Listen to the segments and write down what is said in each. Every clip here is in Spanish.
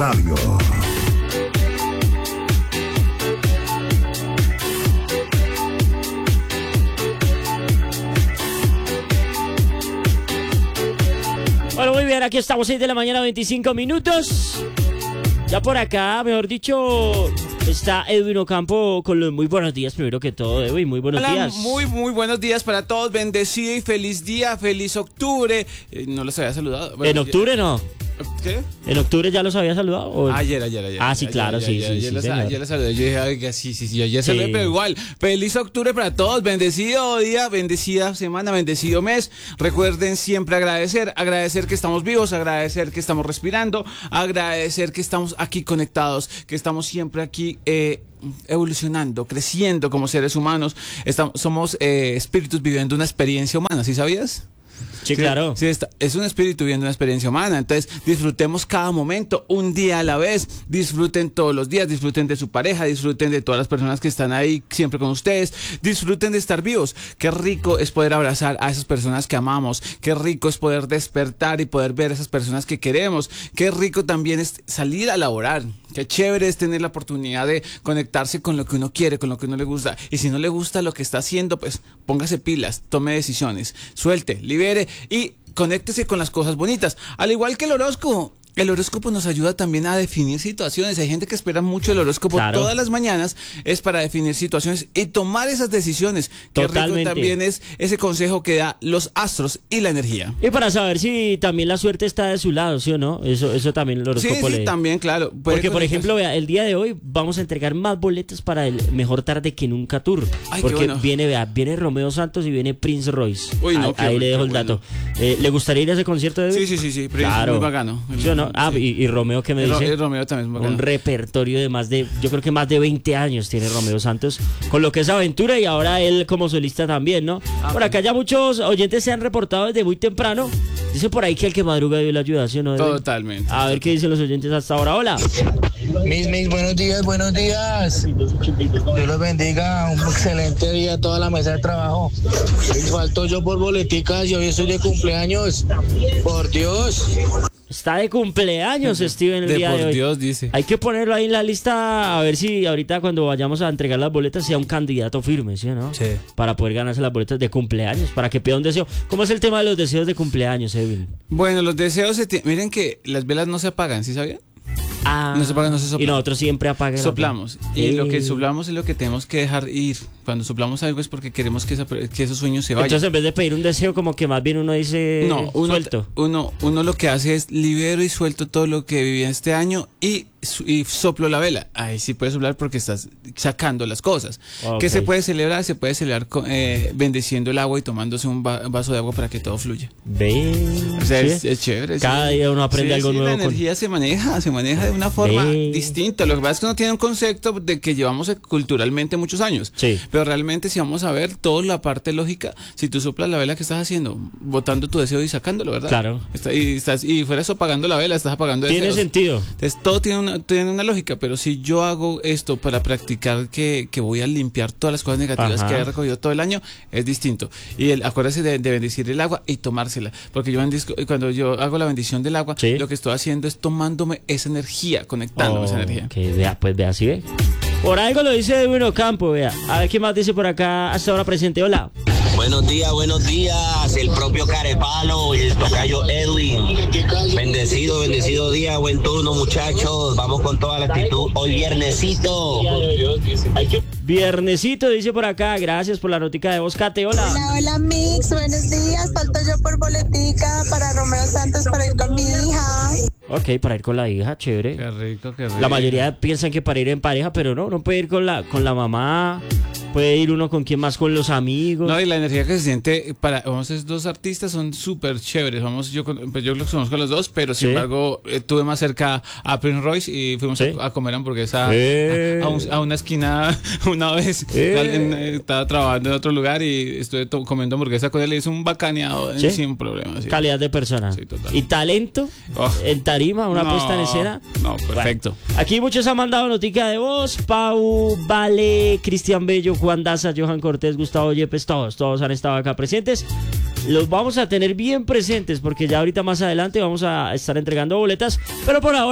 Radio. Bueno, muy bien, aquí estamos, 6 de la mañana, 25 minutos. Ya por acá, mejor dicho, está Edwin Ocampo con los muy buenos días, primero que todo, Edwin, muy buenos días. Muy buenos días para todos, bendecido y feliz día, feliz octubre. No los había saludado. Bueno, ¿en octubre no? ¿Qué? ¿En octubre ya los había saludado? ¿O? Ayer. Ah, sí, claro, sí. Ayer les saludé, yo dije, oiga, sí, yo ayer saludé, pero igual, feliz octubre para todos, bendecido día, bendecida semana, bendecido mes. Recuerden siempre agradecer que estamos vivos, agradecer que estamos respirando, agradecer que estamos aquí conectados, que estamos siempre aquí evolucionando, creciendo como seres humanos. Somos espíritus viviendo una experiencia humana, ¿sí sabías? Sí, claro. Sí, es un espíritu viviendo una experiencia humana. Entonces, disfrutemos cada momento, un día a la vez. Disfruten todos los días, disfruten de su pareja, disfruten de todas las personas que están ahí siempre con ustedes. Disfruten de estar vivos. Qué rico es poder abrazar a esas personas que amamos. Qué rico es poder despertar y poder ver a esas personas que queremos. Qué rico también es salir a laborar. Qué chévere es tener la oportunidad de conectarse con lo que uno quiere, con lo que uno le gusta. Y si no le gusta lo que está haciendo, pues póngase pilas, tome decisiones, suelte, libere y conéctese con las cosas bonitas. Al igual que el horóscopo. El horóscopo nos ayuda también a definir situaciones. Hay gente que espera mucho el horóscopo todas las mañanas, es para definir situaciones y tomar esas decisiones. Totalmente. Qué rico también es ese consejo que da los astros y la energía. Y para saber si también la suerte está de su lado, ¿sí o no? Eso también el horóscopo Sí, también, claro. Porque, por ejemplo, vea, el día de hoy vamos a entregar más boletas para el Mejor Tarde que Nunca Tour. Ay, porque bueno. viene Romeo Santos y viene Prince Royce. Uy, no, ahí le dejo el dato. ¿Le gustaría ir a ese concierto de hoy? Sí. Claro. Muy bacano. ¿Sí o no? Ah, sí. Y Romeo, ¿qué me dice? Romeo también es bacano. Un repertorio de yo creo que más de 20 años tiene Romeo Santos con lo que es aventura y ahora él como solista también, ¿no? Por acá ya muchos oyentes se han reportado desde muy temprano. Dice por ahí que el que madruga dio la ayuda, ¿sí o no? Totalmente. A ver qué dicen los oyentes hasta ahora. Hola. Mis, buenos días. Dios los bendiga, un excelente día a toda la mesa de trabajo. Falto yo por boleticas y hoy estoy de cumpleaños. Por Dios. Está de cumpleaños Steven el día de hoy. Por Dios, dice. Hay que ponerlo ahí en la lista a ver si ahorita cuando vayamos a entregar las boletas sea un candidato firme, ¿sí o no? Sí. Para poder ganarse las boletas de cumpleaños, para que pida un deseo. ¿Cómo es el tema de los deseos de cumpleaños, Edwin? Bueno, los deseos miren que las velas no se apagan, ¿sí sabían? Ah, No se apagan, no se soplan. y nosotros siempre apagamos. Soplamos. Y lo que soplamos es lo que tenemos que dejar ir. Cuando soplamos algo es porque queremos que esos sueños se vayan. Entonces, en vez de pedir un deseo, como que más bien uno dice suelto. Uno lo que hace es libero y suelto todo lo que viví este año y soplo la vela. Ahí sí puedes soplar porque estás sacando las cosas. Okay. ¿Qué se puede celebrar? Se puede celebrar bendeciendo el agua y tomándose un vaso de agua para que todo fluya. O sea, ¿Sí? es chévere. Cada día uno aprende algo nuevo. La energía se maneja de una forma distinta. Lo que pasa es que uno tiene un concepto de que llevamos culturalmente muchos años. Sí. Pero realmente si vamos a ver toda la parte lógica, si tú soplas la vela, ¿qué estás haciendo? Botando tu deseo y sacándolo, ¿verdad? Claro. Y fuera eso apagando la vela, estás apagando deseos. Tiene sentido. Entonces todo tiene una lógica, pero si yo hago esto para practicar que voy a limpiar todas las cosas negativas que he recogido todo el año, es distinto. Y acuérdese de bendecir el agua y tomársela, porque cuando yo hago la bendición del agua, lo que estoy haciendo es tomándome esa energía, conectándome esa energía. Que vea, así ve. Por algo lo dice Edwin Ocampo, vea. A ver qué más dice por acá hasta ahora presente. Hola. Buenos días, el propio Carepalo y el tocayo Edwin. Bendecido día, buen turno, muchachos. Vamos con toda la actitud. Hoy viernesito. Viernesito dice por acá. Gracias por la notica de voz, Kate. Hola. Hola, Mix. Buenos días. Falto yo por boletica para Romeo Santos para ir con mi hija. Ok, para ir con la hija, chévere. Qué rico. La mayoría piensan que para ir en pareja, pero no puede ir con la mamá. Puede ir uno con quién más, con los amigos. No, y la energía que se siente esos dos artistas son súper chéveres. Yo los conozco a los dos, pero sin embargo tuve más cerca a Prince Royce y fuimos a comer hamburguesa a una esquina una vez. Estaba trabajando en otro lugar y estuve comiendo hamburguesa con él y hizo un bacaneado sin problema. Sí. Calidad de persona. Sí, total. Y talento en tarima, una puesta en escena. No, perfecto. Bueno, aquí muchos han mandado notica de voz. Pau, Vale, Cristian Bello, Juan Daza, Johan Cortés, Gustavo Yepes, todos han estado acá presentes. Los vamos a tener bien presentes porque ya ahorita más adelante vamos a estar entregando boletas, pero por ahora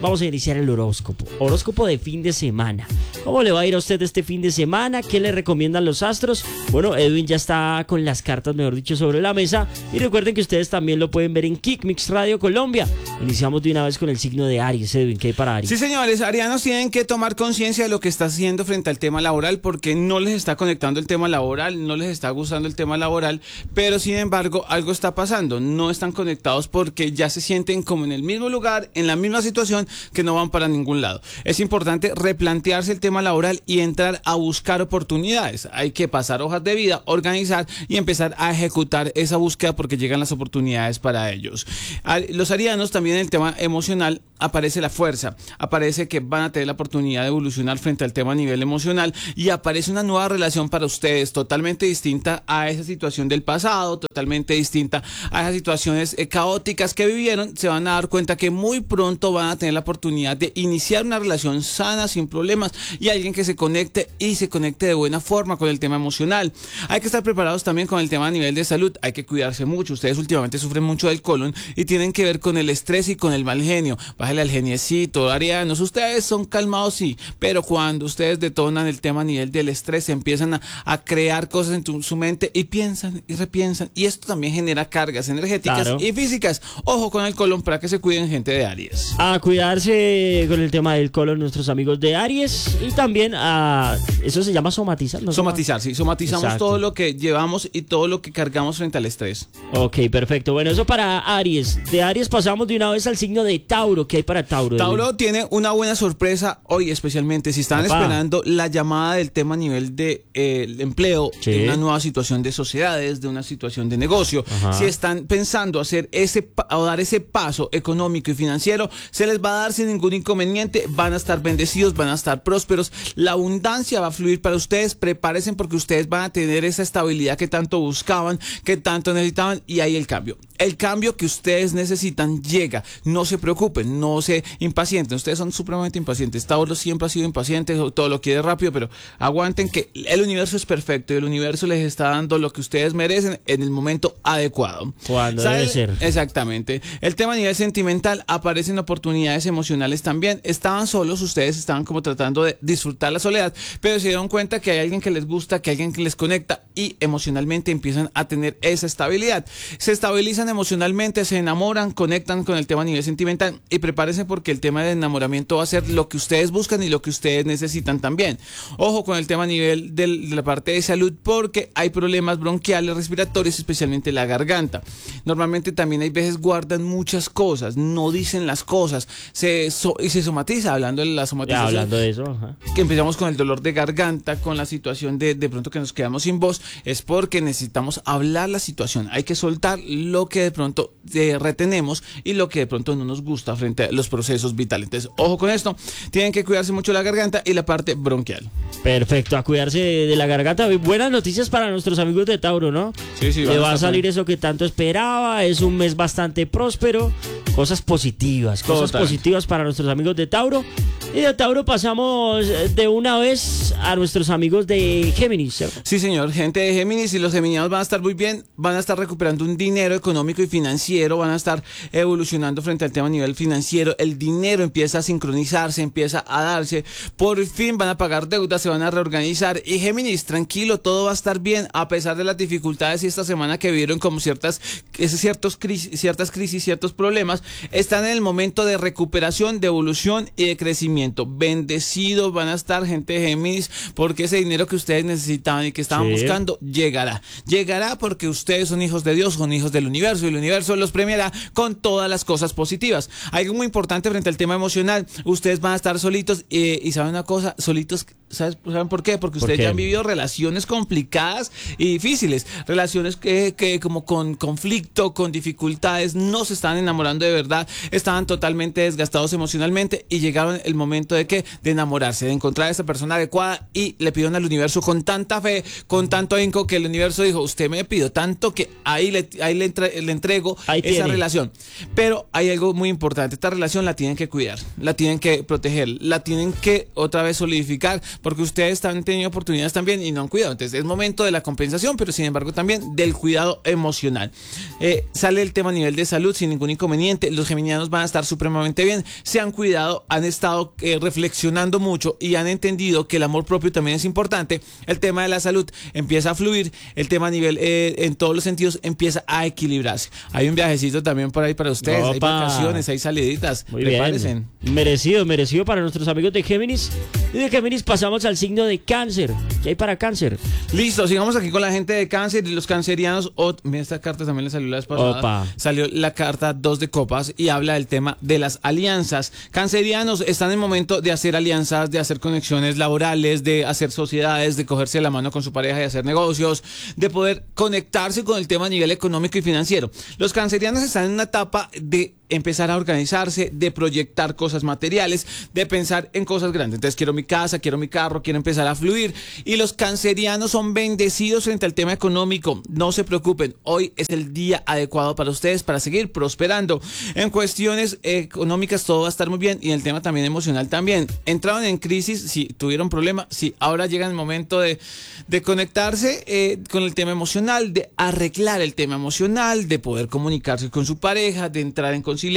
vamos a iniciar el horóscopo. Horóscopo de fin de semana. ¿Cómo le va a ir a usted este fin de semana? ¿Qué le recomiendan los astros? Bueno, Edwin ya está con las cartas, mejor dicho, sobre la mesa. Y recuerden que ustedes también lo pueden ver en Kickmix Radio Colombia. Iniciamos de una vez con el signo de Aries. Edwin, ¿qué hay para Aries? Sí, señores, arianos tienen que tomar conciencia de lo que está haciendo frente al tema laboral, porque no les está conectando el tema laboral, no les está gustando el tema laboral, pero sin embargo algo está pasando. No están conectados porque ya se sienten como en el mismo lugar, en la misma situación, que no van para ningún lado. Es importante replantearse el tema laboral y entrar a buscar oportunidades. Hay que pasar hojas de vida, organizar y empezar a ejecutar esa búsqueda, porque llegan las oportunidades para ellos. Los arianos también en el tema emocional aparece la fuerza, aparece que van a tener la oportunidad de evolucionar frente al tema a nivel emocional, y aparece una nueva relación para ustedes totalmente distinta a esa situación del pasado, totalmente distinta a esas situaciones caóticas que vivieron. Se van a dar cuenta que muy pronto van a tener la oportunidad de iniciar una relación sana, sin problemas, y alguien que se conecte y se conecte de buena forma con el tema emocional. Hay que estar preparados también con el tema a nivel de salud, hay que cuidarse mucho. Ustedes últimamente sufren mucho del colon y tienen que ver con el estrés y con el mal genio. Bájale al geniecito, arianos. Ustedes son calmados, sí, pero cuando ustedes detonan el tema a nivel del estrés, empiezan a crear cosas en su mente y piensan y repiensan, y esto también genera cargas energéticas y físicas. Ojo con el colon para que se cuiden, gente de Aries. A cuidarse con el tema del colon nuestros amigos de Aries, y también a... eso se llama somatizar, ¿no? Somatizar, sí, somatizamos. Exacto. Todo lo que llevamos y todo lo que cargamos frente al estrés. Ok, perfecto. Bueno, eso para Aries. De Aries pasamos de una vez al signo de Tauro. ¿Qué hay para Tauro? Tauro tiene una buena sorpresa hoy, especialmente si están esperando la llamada del tema a nivel de empleo, sí, de una nueva situación de sociedades, de una situación de negocio. Ajá. Si están pensando hacer o dar ese paso económico y financiero, se les va a dar sin ningún inconveniente. Van a estar bendecidos, van a estar prósperos, la abundancia va a fluir para ustedes. Prepárense, porque ustedes van a tener esa estabilidad que tanto buscaban, que tanto necesitaban, y ahí el cambio que ustedes necesitan llega. No se preocupen, no se impacienten. Ustedes son supremamente impacientes. Tauro siempre ha sido impaciente, todo lo quiere rápido, pero aguanten, que el universo es perfecto y el universo les está dando lo que ustedes merecen en el momento adecuado. Cuando debe ser. Exactamente. El tema a nivel sentimental, aparecen oportunidades emocionales también. Estaban solos, ustedes estaban como tratando de disfrutar la soledad, pero se dieron cuenta que hay alguien que les gusta, que hay alguien que les conecta, y emocionalmente empiezan a tener esa estabilidad. Se estabilizan emocionalmente, se enamoran, conectan con el tema a nivel sentimental, y prepárense porque el tema del enamoramiento va a ser lo que ustedes buscan y lo que ustedes necesitan también. Ojo con el tema a nivel de la parte de salud, porque hay problemas bronquiales, respiratorios, especialmente la garganta. Normalmente también hay veces guardan muchas cosas, no dicen las cosas, y se somatiza, hablando de la somatización. Ya, hablando de eso, ajá. Que empezamos con el dolor de garganta, con la situación de pronto que nos quedamos sin voz, es porque necesitamos hablar la situación. Hay que soltar lo que de pronto retenemos y lo que de pronto no nos gusta frente a los procesos vitales. Entonces, ojo con esto, tienen que cuidarse mucho la garganta y la parte bronquial. Perfecto, a cuidarse de la garganta. Buenas noticias para nuestros amigos de Tauro, ¿no? Sí, sí. Le va a salir eso que tanto esperaba, es un mes bastante próspero, cosas positivas para nuestros amigos de Tauro. Y de Tauro pasamos de una vez a nuestros amigos de Géminis, ¿cierto? Sí, señor, gente de Géminis, y los geminianos van a estar muy bien, van a estar recuperando un dinero económico y financiero, van a estar evolucionando frente al tema a nivel financiero. El dinero empieza a sincronizarse, empieza a darse, por fin van a pagar deudas, se van a reorganizar. Y Géminis, tranquilo, todo va a estar bien, a pesar de las dificultades y esta semana que vivieron como ciertas crisis, ciertos problemas, están en el momento de recuperación, de evolución y de crecimiento. Bendecidos van a estar, gente de Géminis, porque ese dinero que ustedes necesitaban y que estaban buscando llegará porque ustedes son hijos de Dios, son hijos del universo, y el universo los premiará con todas las cosas positivas. Algo muy importante frente al tema emocional, ustedes van a estar solitos, y saben una cosa, solitos, ¿saben por qué? Porque ustedes ya han vivido relaciones complicadas y difíciles, relaciones que como con conflicto, con dificultades, no se están enamorando de verdad, estaban totalmente desgastados emocionalmente, y llegaron el momento momento de qué, de enamorarse, de encontrar a esa persona adecuada, y le pidieron al universo con tanta fe, con tanto ahínco, que el universo dijo, usted me pidió tanto que ahí le entrego Ahí esa tiene. relación. Pero hay algo muy importante, esta relación la tienen que cuidar, la tienen que proteger, la tienen que otra vez solidificar, porque ustedes han tenido oportunidades también y no han cuidado. Entonces es momento de la compensación, pero sin embargo también del cuidado emocional. Sale el tema a nivel de salud sin ningún inconveniente. Los geminianos van a estar supremamente bien, se han cuidado, han estado reflexionando mucho y han entendido que el amor propio también es importante. El tema de la salud empieza a fluir, el tema a nivel en todos los sentidos empieza a equilibrarse. Hay un viajecito también por ahí para ustedes, hay Opa. vacaciones, hay saliditas. Muy Prepárense. bien. Merecido para nuestros amigos de Géminis. Y de Géminis pasamos al signo de Cáncer. ¿Qué hay para Cáncer? Listo, sigamos aquí con la gente de Cáncer y los cancerianos. Mira, esta carta también le salió la vez pasada. Opa. Salió la carta 2 de copas y habla del tema de las alianzas. Cancerianos están en el momento de hacer alianzas, de hacer conexiones laborales, de hacer sociedades, de cogerse la mano con su pareja y hacer negocios, de poder conectarse con el tema a nivel económico y financiero. Los cancerianos están en una etapa de empezar a organizarse, de proyectar cosas materiales, de pensar en cosas grandes. Entonces quiero mi casa, quiero mi carro, quiero empezar a fluir. Y los cancerianos son bendecidos frente al tema económico. No se preocupen, hoy es el día adecuado para ustedes para seguir prosperando. En cuestiones económicas todo va a estar muy bien, y en el tema también emocional también. Entraron en crisis, sí, tuvieron problemas, sí, ahora llega el momento de conectarse con el tema emocional, de arreglar el tema emocional, de poder comunicarse con su pareja, de entrar en conciliación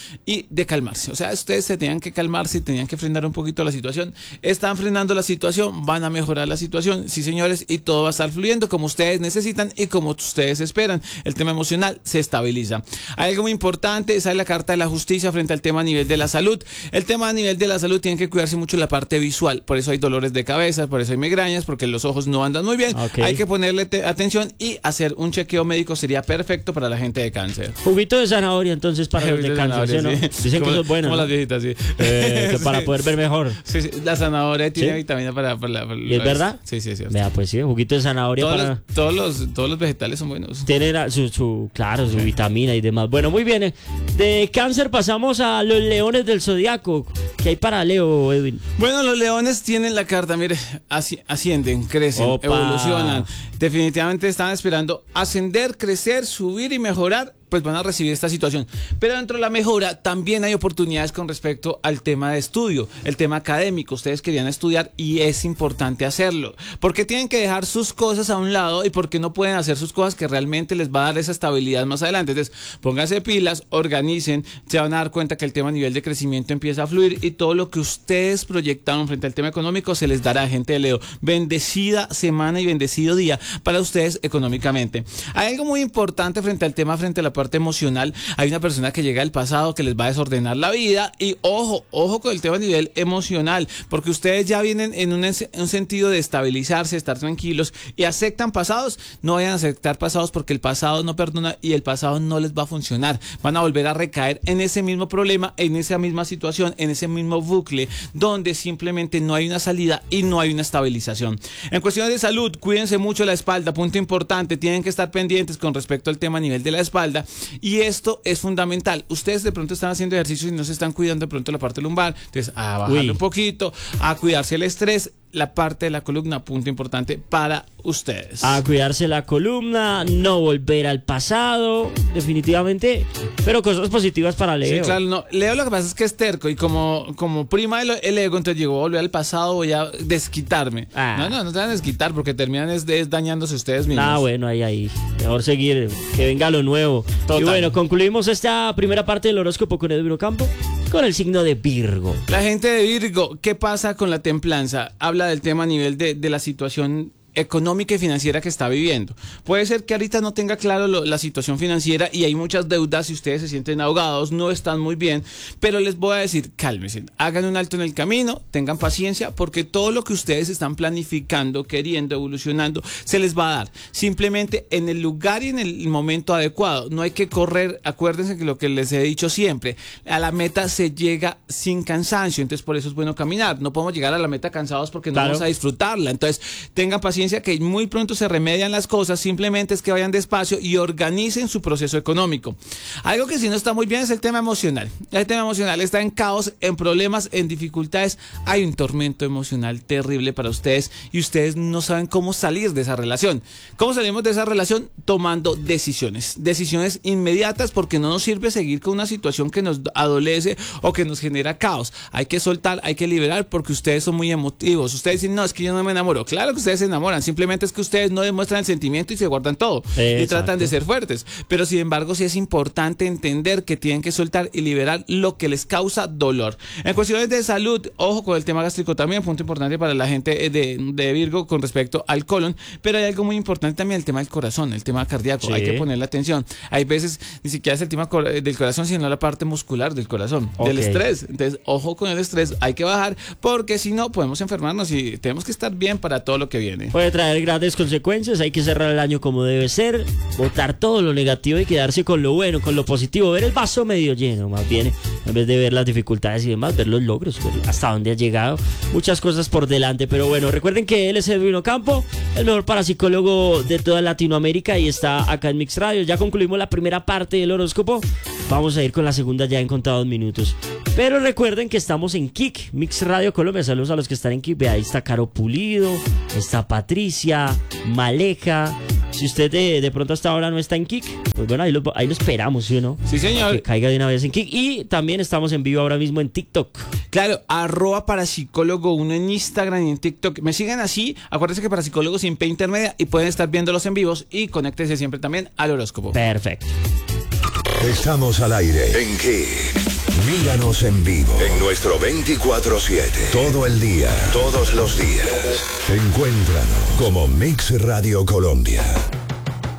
y de calmarse. O sea, ustedes se tenían que calmarse y tenían que frenar un poquito la situación. Están frenando la situación, van a mejorar la situación, sí señores, y todo va a estar fluyendo como ustedes necesitan y como ustedes esperan. El tema emocional se estabiliza. Hay algo muy importante, sale la carta de la justicia frente al tema a nivel de la salud. El tema a nivel de la salud tiene que cuidarse mucho la parte visual, por eso hay dolores de cabeza, por eso hay migrañas, porque los ojos no andan muy bien. Okay. Hay que ponerle atención y hacer un chequeo médico sería perfecto para la gente de Cáncer. Juguito de zanahoria entonces para los de Cáncer, ¿sí o no? Sí. Dicen que eso es bueno, como ¿no? las viejitas, sí. Que para Sí. poder ver mejor. Sí, sí, la zanahoria tiene ¿Sí? vitamina para ¿Y es verdad? Sí, sí, sí. Vea, pues sí, juguito de zanahoria para... Todos los vegetales son buenos. Tiene su vitamina y demás. Bueno, muy bien. De Cáncer pasamos a los leones del zodiaco. ¿Qué hay para Leo, Edwin? Bueno, los leones tienen la carta, mire, ascienden, crecen, Opa. evolucionan. Definitivamente están esperando ascender, crecer, subir y mejorar, pues van a recibir esta situación. Pero dentro de la mejora también hay oportunidades con respecto al tema de estudio, el tema académico. Ustedes querían estudiar y es importante hacerlo. Porque tienen que dejar sus cosas a un lado y porque no pueden hacer sus cosas que realmente les va a dar esa estabilidad más adelante. Entonces, pónganse pilas, organicen, se van a dar cuenta que el tema a nivel de crecimiento empieza a fluir y todo lo que ustedes proyectaron frente al tema económico se les dará, gente de Leo. Bendecida semana y bendecido día para ustedes económicamente. Hay algo muy importante frente al tema, frente a la parte emocional. Hay una persona que llega del pasado que les va a desordenar la vida y ojo con el tema a nivel emocional, porque ustedes ya vienen en un sentido de estabilizarse, estar tranquilos y aceptan pasados. No vayan a aceptar pasados porque el pasado no perdona y el pasado no les va a funcionar. Van a volver a recaer en ese mismo problema, en esa misma situación, en ese mismo bucle donde simplemente no hay una salida y no hay una estabilización. En cuestiones de salud, cuídense mucho la espalda, punto importante, tienen que estar pendientes con respecto al tema a nivel de la espalda. Y esto es fundamental. Ustedes de pronto están haciendo ejercicios y no se están cuidando de pronto la parte lumbar. Entonces, a bajarle un poquito, a cuidarse el estrés, la parte de la columna, punto importante para ustedes. A cuidarse la columna, no volver al pasado, definitivamente. Pero cosas positivas para Leo. Sí, claro, no. Leo lo que pasa es que es terco y como prima del ego, entonces llegó a volver al pasado, voy a desquitarme. No te van a desquitar porque terminan es dañándose ustedes mismos. Ah, bueno, ahí. Mejor seguir, que venga lo nuevo. Total. Y bueno, concluimos esta primera parte del horóscopo con Edwin Ocampo, con el signo de Virgo. La gente de Virgo, ¿qué pasa con la templanza? Habla del tema a nivel de la situación económica y financiera que está viviendo. Puede ser que ahorita no tenga claro la situación financiera y hay muchas deudas y ustedes se sienten ahogados, no están muy bien, pero les voy a decir, cálmense, hagan un alto en el camino, tengan paciencia, porque todo lo que ustedes están planificando, queriendo, evolucionando, se les va a dar. Simplemente en el lugar y en el momento adecuado. No hay que correr, acuérdense que lo que les he dicho siempre, a la meta se llega sin cansancio, entonces por eso es bueno caminar. No podemos llegar a la meta cansados porque no vamos a disfrutarla. Entonces, tengan paciencia paciencia, que muy pronto se remedian las cosas, simplemente es que vayan despacio y organicen su proceso económico. Algo que sí no está muy bien es el tema emocional. El tema emocional está en caos, en problemas, en dificultades. Hay un tormento emocional terrible para ustedes y ustedes no saben cómo salir de esa relación. ¿Cómo salimos de esa relación? Tomando decisiones inmediatas, porque no nos sirve seguir con una situación que nos adolece o que nos genera caos. Hay que soltar, hay que liberar, porque ustedes son muy emotivos. Ustedes dicen, no, es que yo no me enamoro. Claro que ustedes se enamoran, simplemente es que ustedes no demuestran el sentimiento y se guardan todo. Exacto. Y tratan de ser fuertes. Pero sin embargo, sí es importante entender que tienen que soltar y liberar lo que les causa dolor. En cuestiones de salud, ojo con el tema gástrico también, punto importante para la gente de Virgo con respecto al colon. Pero hay algo muy importante también, el tema del corazón, el tema cardíaco. Sí. Hay que ponerle atención. Hay veces ni siquiera es el tema del corazón, sino la parte muscular del corazón, del estrés. Entonces, ojo con el estrés, hay que bajar, porque si no podemos enfermarnos y tenemos que estar bien para todo lo que viene. Puede traer grandes consecuencias, hay que cerrar el año como debe ser, botar todo lo negativo y quedarse con lo bueno, con lo positivo, ver el vaso medio lleno, más bien, en vez de ver las dificultades y demás, ver los logros, ver hasta dónde ha llegado, muchas cosas por delante. Pero bueno, recuerden que él es Edwin Ocampo, el mejor parapsicólogo de toda Latinoamérica, y está acá en Mix Radio. Ya concluimos la primera parte del horóscopo, vamos a ir con la segunda ya en contados minutos. Pero recuerden que estamos en Kik, Mix Radio Colombia. Saludos a los que están en Kik. Ve, ahí está Caro Pulido, está Patricia, Maleja. Si usted de pronto hasta ahora no está en Kik, pues bueno, ahí lo esperamos, ¿sí o no? Sí, señor. Que caiga de una vez en Kik. Y también estamos en vivo ahora mismo en TikTok. Claro, @parapsicólogo1 en Instagram y en TikTok. Me siguen así. Acuérdense que Parapsicólogo sin P intermedia, y pueden estar viéndolos en vivos, y conéctese siempre también al horóscopo. Perfecto. Estamos al aire en Kik. Míranos en vivo en nuestro 24/7. Todo el día, todos los días. Encuéntranos como Mix Radio Colombia.